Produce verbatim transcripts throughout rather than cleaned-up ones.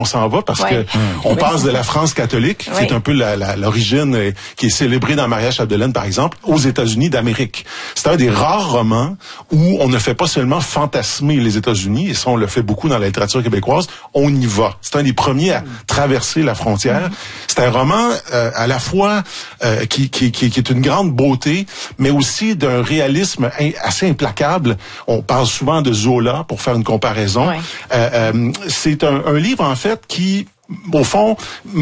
on s'en va parce ouais. que mmh. on passe de la France catholique, oui. qui est un peu la, la, l'origine euh, qui est célébrée dans Maria Chapdelaine, par exemple, aux États-Unis d'Amérique. C'est un des rares romans où on ne fait pas seulement fantasmer les États-Unis, et ça on le fait beaucoup dans la littérature québécoise, on y va. C'est un des premiers à traverser la frontière. Mmh. C'est un roman euh, à la fois euh, qui, qui, qui, qui est une grande beauté, mais aussi d'un réalisme assez implacable. On parle souvent de Zola pour faire une comparaison. Ouais. Euh, euh, c'est un, un livre en fait qui, au fond,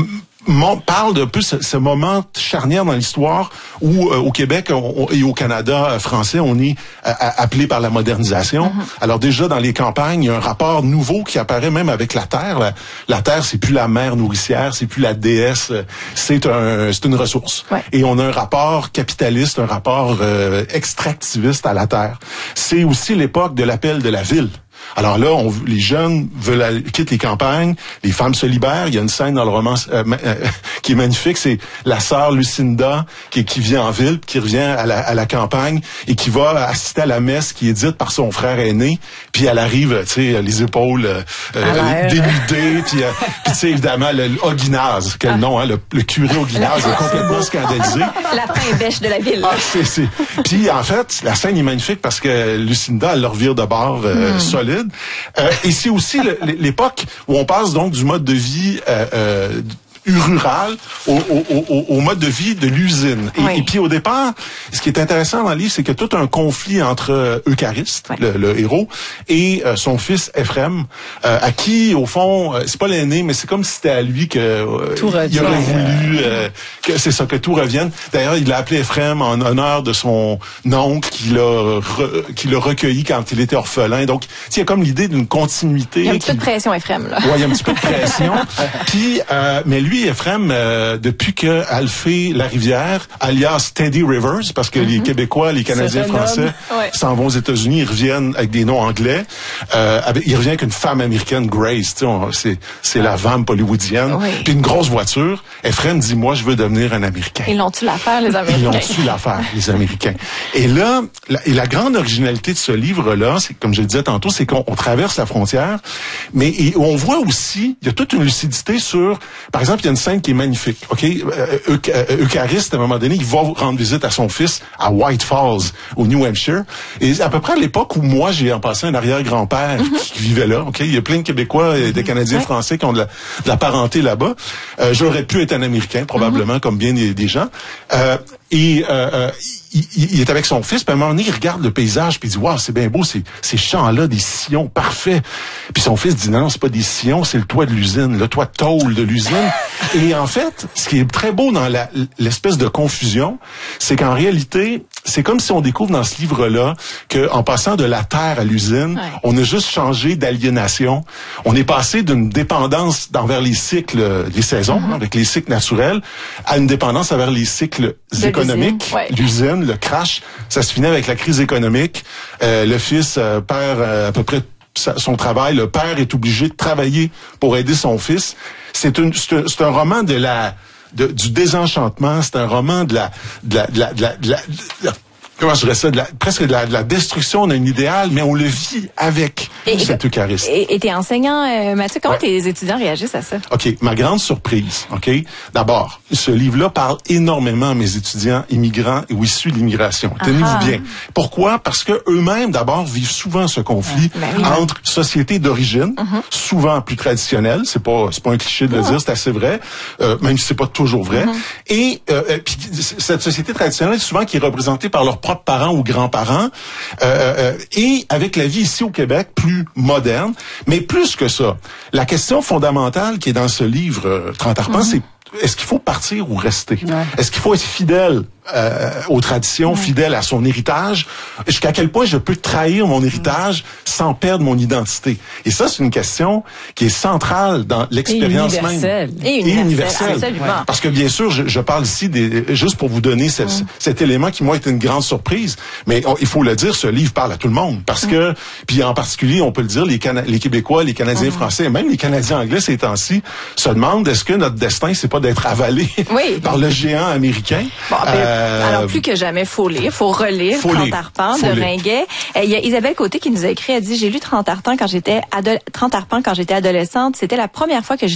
parle d'un peu ce, ce moment charnière dans l'histoire où, euh, au Québec on, et au Canada euh, français, on est euh, appelé par la modernisation. Mm-hmm. Alors déjà, dans les campagnes, il y a un rapport nouveau qui apparaît même avec la terre. La, la terre, c'est plus la mère nourricière, c'est plus la déesse, c'est un, c'est une ressource. Ouais. Et on a un rapport capitaliste, un rapport euh, extractiviste à la terre. C'est aussi l'époque de l'appel de la ville. Alors là, on, les jeunes veulent aller, quittent les campagnes, les femmes se libèrent. Il y a une scène dans le roman euh, euh, qui est magnifique, c'est la sœur Lucinda qui, qui vient en ville, qui revient à la, à la campagne et qui va assister à la messe qui est dite par son frère aîné. Puis elle arrive, tu sais, les épaules euh, euh, dénudées, puis, euh, puis tu sais évidemment le, le Oguinaz, quel ah. nom, hein, le, le curé Oguinaz est complètement scandalisé. La fin bêche de la ville. Ah, c'est, c'est. Puis en fait, la scène est magnifique parce que Lucinda elle leur vire de bord euh, mm. solide. Euh, et c'est aussi le, l'époque où on passe donc du mode de vie euh, euh, rural au, au, au, au mode de vie de l'usine. Et, oui. et puis au départ, ce qui est intéressant dans le livre, c'est qu'il y a tout un conflit entre Euchariste, oui. le, le héros, et euh, son fils Ephrem, euh, à qui, au fond, euh, c'est pas l'aîné, mais c'est comme si c'était à lui que euh, il aurait voulu euh, que c'est ça, que tout revienne. D'ailleurs, il l'a appelé Ephrem en honneur de son oncle qui l'a re, qui l'a recueilli quand il était orphelin. Donc, il y a comme l'idée d'une continuité. Il y a un petit qui... peu de pression, Ephrem, là. Ouais, il y a un petit peu de pression. Puis, euh, mais lui, Ephrem, euh, depuis que Alphée Larivière, alias Teddy Rivers, parce que mm-hmm. les Québécois, les Canadiens français ouais. s'en vont aux États-Unis, ils reviennent avec des noms anglais. Euh, avec, il revient avec une femme américaine, Grace, tu sais, on, c'est, c'est la vamp hollywoodienne. Oui. Puis une grosse voiture. Ephrem dit, moi, je veux devenir un Américain. Ils l'ont-tu l'affaire, les Américains? Ils l'ont-tu l'affaire, les Américains. Et là, la, et la grande originalité de ce livre-là, c'est, comme je le disais tantôt, c'est qu'on on traverse la frontière, mais et on voit aussi, il y a toute une lucidité sur, par exemple, il y a une scène qui est magnifique, ok? Euh, Euchariste, à un moment donné, il va rendre visite à son fils à White Falls, au New Hampshire. Et à peu près à l'époque où moi, j'ai en passé un arrière-grand-père mm-hmm. qui vivait là, ok? Il y a plein de Québécois et de Canadiens ouais. français qui ont de la, de la parenté là-bas. Euh, j'aurais pu être un Américain, probablement, mm-hmm. comme bien des, des gens. Euh, et euh, il, il est avec son fils, puis à un moment donné, il regarde le paysage, puis il dit « Wow, c'est bien beau, ces, ces champs-là, des sillons parfaits. » Puis son fils dit « Non, non, c'est pas des sillons, c'est le toit de l'usine, le toit de tôle de l'usine. » Et en fait, ce qui est très beau dans la, l'espèce de confusion, c'est qu'en réalité, c'est comme si on découvre dans ce livre-là qu'en passant de la terre à l'usine, ouais. on a juste changé d'aliénation. On est passé d'une dépendance envers les cycles, les saisons, mm-hmm. avec les cycles naturels, à une dépendance envers les cycles de économiques. L'usine, ouais. l'usine, le crash, ça se finit avec la crise économique. Euh, le fils euh, perd euh, à peu près son travail. Le père est obligé de travailler pour aider son fils. C'est, une, c'est, un, c'est un roman de la de, du désenchantement. C'est un roman de la de la de la, de la, de la, de la comment je dirais ça, de la, presque de la, de la destruction d'un idéal, mais on le vit avec et, cet Euchariste. Et, et t'es enseignant, euh, Mathieu, comment ouais. tes étudiants réagissent à ça? OK, ma grande surprise, OK? D'abord, ce livre-là parle énormément à mes étudiants immigrants ou issus de l'immigration. Tenez-vous bien. Pourquoi? Parce que eux-mêmes, d'abord, vivent souvent ce conflit ah, ben oui, entre oui. sociétés d'origine, uh-huh. souvent plus traditionnelles, c'est pas c'est pas un cliché de le uh-huh. dire, c'est assez vrai, euh, même si c'est pas toujours vrai, uh-huh. et euh, puis cette société traditionnelle, souvent qui est représentée par leurs propres parents ou grands-parents, euh, euh, et avec la vie ici au Québec plus moderne. Mais plus que ça, la question fondamentale qui est dans ce livre, euh, trente arpents, mm-hmm. c'est est-ce qu'il faut partir ou rester? Ouais. Est-ce qu'il faut être fidèle euh, aux traditions, ouais. fidèle à son héritage? Jusqu'à quel point je peux trahir mon héritage sans perdre mon identité? Et ça, c'est une question qui est centrale dans l'expérience et même. Et universelle. Et universelle. Absolument. Ouais. Parce que bien sûr, je, je parle ici des, juste pour vous donner ce, mm. cet élément qui, moi, est une grande surprise. Mais on, il faut le dire, ce livre parle à tout le monde. Parce mm. que, puis en particulier, on peut le dire, les, Cana- les Québécois, les Canadiens mm. français, et même les Canadiens anglais ces temps-ci, se demandent est-ce que notre destin, c'est pas d'être avalé oui. par le géant américain. Bon, euh, alors plus que jamais, faut lire, faut relire faut trente arpents de lire. Ringuet. Il y a Isabelle Côté qui nous a écrit, elle dit j'ai lu trente arpents quand j'étais ado- trente arpents quand j'étais adolescente, c'était la première fois que je